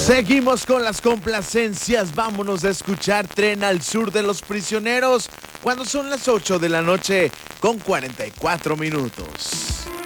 Seguimos con las complacencias. Vámonos a escuchar Tren al Sur de los Prisioneros cuando son las 8 de la noche con 44 minutos.